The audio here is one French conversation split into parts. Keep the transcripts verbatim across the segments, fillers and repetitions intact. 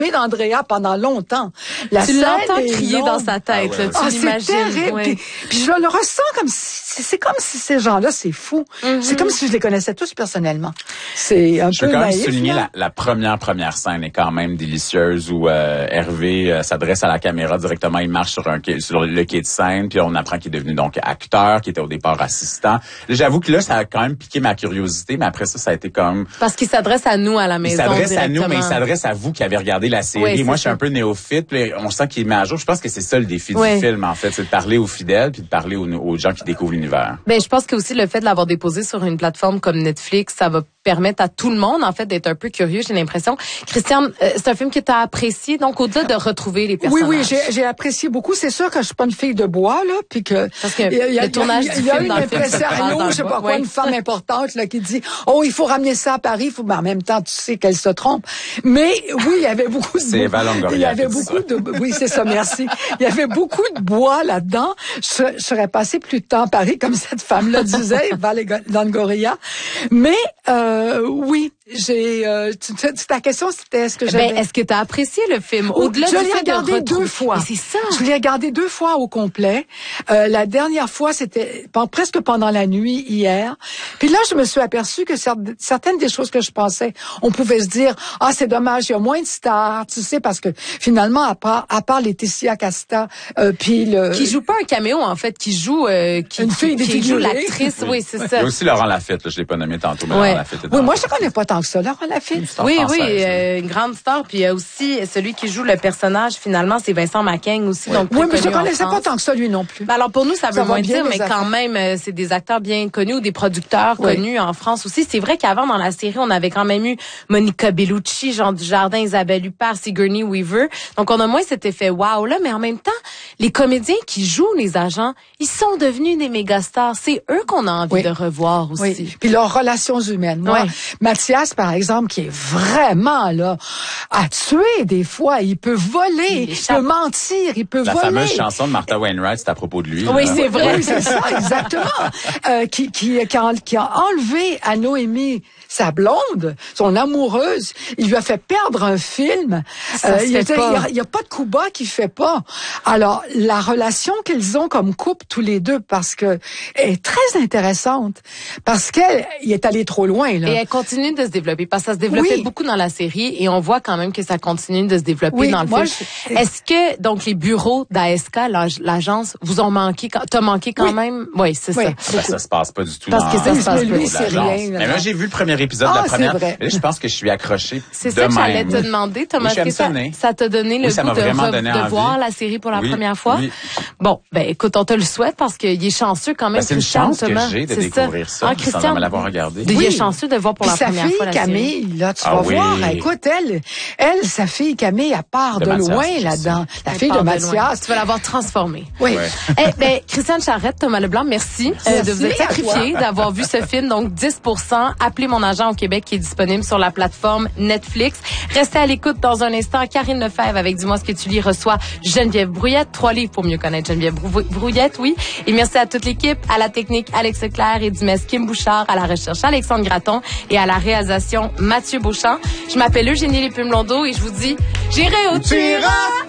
d'Andrea pendant longtemps. La tu l'entends crier longue. Dans sa tête, ah ouais, là, tu ah, l'imagines. C'est terrible. Ouais. Puis, puis je le ressens comme si, c'est comme si ces gens-là, c'est fou. Mm-hmm. C'est comme si je les connaissais tous personnellement. C'est un je peu veux quand naïf. même souligner la, la première première scène est quand même délicieuse où euh, Hervé euh, s'adresse à la caméra directement. Il marche sur un sur le quai de Seine, puis on apprend qu'il est devenu donc acteur, qui était au départ assistant. J'avoue que là, ça a quand même piqué ma curiosité, mais après ça, ça a été comme parce qu'il s'adresse à nous à la maison. Il s'adresse directement. à nous, mais il s'adresse à vous qui avez regardé la série. Oui, moi, je suis un peu néophyte, puis on sent qu'il met à jour. Je pense que c'est ça le défi oui. du film, en fait, c'est de parler aux fidèles puis de parler aux, aux gens qui découvrent l'univers. Ben, je pense que aussi le fait de l'avoir déposé sur une plateforme comme Netflix, ça va permettre à tout le monde, en fait, d'être un peu curieux, j'ai l'impression. Christiane, euh, c'est un film que tu as apprécié, donc au-delà de retrouver les personnages. Oui, oui, j'ai, j'ai apprécié beaucoup. C'est sûr que je suis pas une fille de bois, là, puis que... Parce que y a, le tournage du film dans le film... Il y a une impresario, je sais pas quoi, ouais. une femme importante, là, qui dit, oh, il faut ramener ça à Paris, faut, ben, en même temps, tu sais qu'elle se trompe. Mais, oui, il y avait beaucoup de... C'est Eva Longoria. Il y avait beaucoup ça. de... Oui, c'est ça, merci. Il y avait beaucoup de bois là-dedans. Je, je serais passé plus de temps à Paris, comme cette femme-là disait, Eva Longoria. Mais, euh, oui, j'ai euh, tu, tu, ta question c'était est-ce que j'avais ben, est-ce que tu as apprécié le film au-delà je du l'ai fait regardé de deux fois. Mais c'est ça. Je l'ai regardé deux fois au complet. Euh, la dernière fois c'était presque pendant la nuit hier. Puis là je me suis aperçue que certaines des choses que je pensais, on pouvait se dire ah c'est dommage, il y a moins de stars, tu sais parce que finalement à part à part Laetitia Casta euh, puis le qui joue pas un caméo en fait, qui joue euh, qui, une fille qui, qui joue l'actrice, oui, oui c'est ouais. ça. Il y a aussi Laurent Laffitte, là, je l'ai pas nommé tantôt mais ouais. Laurent Laffitte. Oui, moi je connais pas tant que ça, Laurent Laffitte. Oui, oui, euh, une grande star. Puis il y a aussi celui qui joue le personnage, finalement, c'est Vincent Macaigne aussi. Oui, donc oui mais je ne connaissais pas tant que ça, lui non plus. Ben, alors pour nous, ça veut ça moins dire, mais affaires. quand même, euh, c'est des acteurs bien connus ou des producteurs oui. connus en France aussi. C'est vrai qu'avant, dans la série, on avait quand même eu Monica Bellucci, Jean Dujardin, Isabelle Huppert, Sigourney Weaver. Donc on a moins cet effet wow là, mais en même temps, les comédiens qui jouent les agents, ils sont devenus des méga stars. C'est eux qu'on a envie oui. de revoir aussi. Oui. Puis leurs relations humaines. Moi, oui. Mathias, par exemple, qui est vraiment là à tuer des fois, il peut voler, il, il peut mentir, il peut la voler. La fameuse chanson de Martha Wainwright, c'est à propos de lui. Oui, là. c'est vrai. Oui, c'est ça, exactement. euh, qui, qui, qui, a, qui a enlevé à Noémie sa blonde, son amoureuse. Il lui a fait perdre un film. Ça euh, se il fait pas. n'y a, a pas de coup bas qui fait pas. Alors, la relation qu'ils ont comme couple tous les deux, parce que est très intéressante, parce qu'elle il est allé trop loin. Là. Et elle continue de se développer, parce que ça se développait oui. beaucoup dans la série, et on voit quand même que ça continue de se développer oui, dans le moi, film. Je... Est-ce que donc les bureaux d'A S K, l'agence, vous ont manqué? T'as manqué quand oui. même? Oui, c'est oui. ça. Ben, ça se passe pas du tout. Parce dans, que ça se passe lui, c'est rien. Mais moi, j'ai vu le premier épisode ah, de la première. Vrai. Et là, je pense que je suis accroché. C'est de ça que même. j'allais te demander, Thomas. Oui, ça, ça t'a donné le oui, ça goût de, vraiment re, donné de envie. voir la série pour la oui, première fois? Oui. Bon, ben écoute, on te le souhaite parce qu'il est chanceux quand même. Ben, c'est une chance Thomas. que j'ai de découvrir ça, ah, sans Christian, jamais l'avoir regardé. Il oui. est chanceux de voir pour Puis la sa première fille, fois la Camille, série. là, tu ah, vas oui. voir. Écoute, elle, elle, sa fille Camille, elle part de, de Mathias, loin là-dedans. La elle fille de, de Mathias. Tu vas l'avoir transformée. Oui. Ouais. Eh ben, Christiane Charrette, Thomas Leblanc, merci, merci euh, de vous être sacrifié, d'avoir vu ce film. Donc, dix pour cent. Appelez mon agent au Québec qui est disponible sur la plateforme Netflix. Restez à l'écoute dans un instant. Karine Lefebvre avec Dis-moi ce que tu lis reçoit Geneviève Brouillette. Trois livres pour mieux connaître Geneviève Brouillette, oui. Et merci à toute l'équipe, à la technique Alex Leclerc et Dumès Kim Bouchard, à la recherche Alexandre Graton et à la réalisation Mathieu Beauchamp. Je m'appelle Eugénie Lépine-Blondeau et je vous dis, j'irai au tir.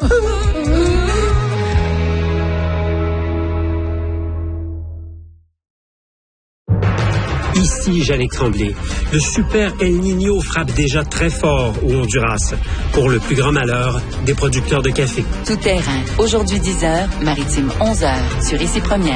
Ici Jannick Tremblay. Le super El Niño frappe déjà très fort au Honduras, pour le plus grand malheur des producteurs de café. Tout terrain, aujourd'hui dix heures, maritime onze heures, sur Ici Première.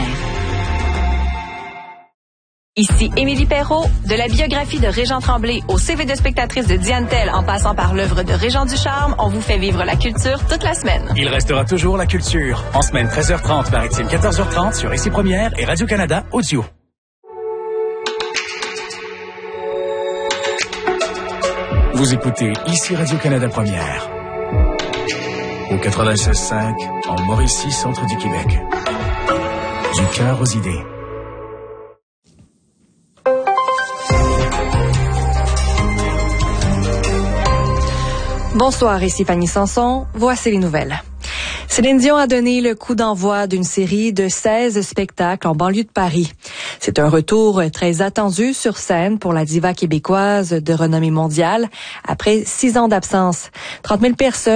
Ici Émilie Perrault, de la biographie de Régent Tremblay au C V de spectatrice de Diane Tell en passant par l'œuvre de Régent Ducharme, on vous fait vivre la culture toute la semaine. Il restera toujours la culture. En semaine treize heures trente, maritime quatorze heures trente sur Ici Première et Radio-Canada Audio. Vous écoutez Ici Radio-Canada Première. Au quatre-vingt-seize cinq, en Mauricie, centre du Québec. Du cœur aux idées. Bonsoir, ici Fanny Sanson. Voici les nouvelles. Céline Dion a donné le coup d'envoi d'une série de seize spectacles en banlieue de Paris. C'est un retour très attendu sur scène pour la diva québécoise de renommée mondiale après six ans d'absence. trente mille personnes